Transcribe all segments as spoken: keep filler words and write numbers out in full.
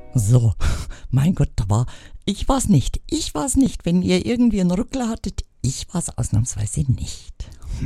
So, mein Gott, da war, ich war's nicht, ich war's nicht. Wenn ihr irgendwie einen Ruckler hattet, ich war's ausnahmsweise nicht.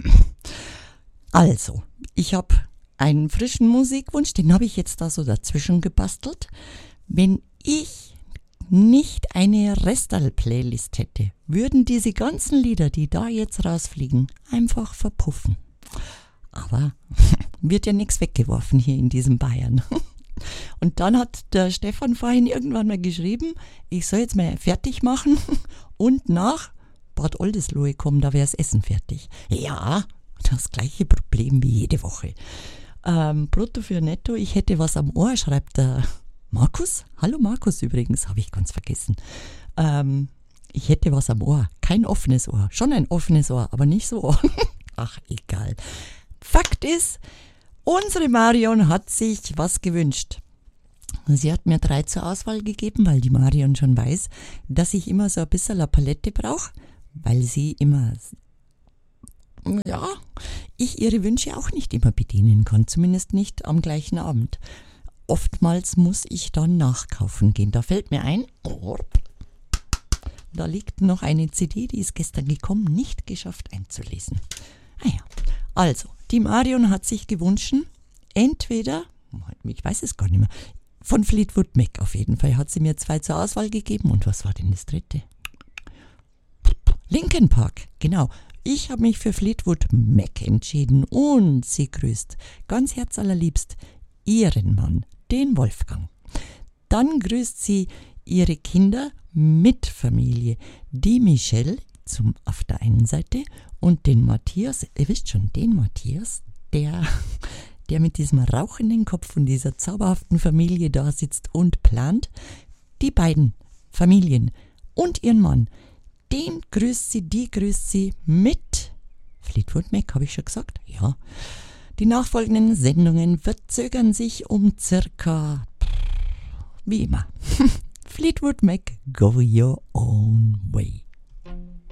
Also, ich habe einen frischen Musikwunsch, den habe ich jetzt da so dazwischen gebastelt. Wenn ich nicht eine Restal-Playlist hätte, würden diese ganzen Lieder, die da jetzt rausfliegen, einfach verpuffen. Aber wird ja nichts weggeworfen hier in diesem Bayern. Und dann hat der Stefan vorhin irgendwann mal geschrieben, ich soll jetzt mal fertig machen und nach Bad Oldesloe kommen, da wäre das Essen fertig. Ja, das gleiche Problem wie jede Woche. Ähm, Brutto für Netto, ich hätte was am Ohr, schreibt der Markus. Hallo Markus übrigens, habe ich ganz vergessen. Ähm, ich hätte was am Ohr, kein offenes Ohr. Schon ein offenes Ohr, aber nicht so. Ach, egal. Fakt ist, unsere Marion hat sich was gewünscht. Sie hat mir drei zur Auswahl gegeben, weil die Marion schon weiß, dass ich immer so ein bisschen eine Palette brauche, weil sie immer, ja, ich ihre Wünsche auch nicht immer bedienen kann, zumindest nicht am gleichen Abend. Oftmals muss ich dann nachkaufen gehen. Da fällt mir ein, da liegt noch eine C D, die ist gestern gekommen, nicht geschafft einzulesen. Ah ja, also, die Marion hat sich gewünscht, entweder, ich weiß es gar nicht mehr, von Fleetwood Mac auf jeden Fall, hat sie mir zwei zur Auswahl gegeben. Und was war denn das dritte? Linkin Park, genau. Ich habe mich für Fleetwood Mac entschieden und sie grüßt ganz herzallerliebst ihren Mann, den Wolfgang. Dann grüßt sie ihre Kinder mit Familie, die Michelle zum, auf der einen Seite und den Matthias, ihr wisst schon, den Matthias, der, der mit diesem rauchenden Kopf und dieser zauberhaften Familie da sitzt und plant. Die beiden Familien und ihren Mann, den grüßt sie, die grüßt sie mit Fleetwood Mac, habe ich schon gesagt? Ja. Die nachfolgenden Sendungen verzögern sich um circa, wie immer, Fleetwood Mac, Go Your Own Way.